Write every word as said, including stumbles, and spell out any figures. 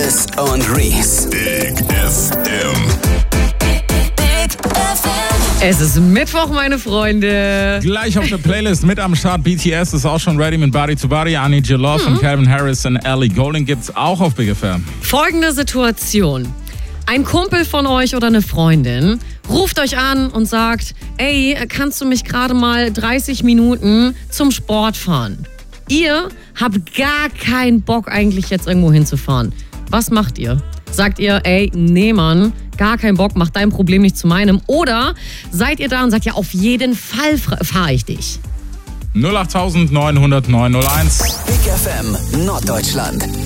Chris und Reese. Big F M. Big F M. Es ist Mittwoch, meine Freunde. Gleich auf der Playlist mit am Start. B T S ist auch schon ready mit Body to Body. I Need Your Love von Calvin Harris und Ellie Goulding gibt's auch auf Big F M. Folgende Situation. Ein Kumpel von euch oder eine Freundin ruft euch an und sagt, ey, kannst du mich gerade mal dreißig Minuten zum Sport fahren? Ihr habt gar keinen Bock eigentlich jetzt irgendwo hinzufahren. Was macht ihr? Sagt ihr, ey, nee Mann, gar keinen Bock, mach dein Problem nicht zu meinem? Oder seid ihr da und sagt, ja, auf jeden Fall fahre ich dich? null acht neun null null neun null eins. Big F M Norddeutschland.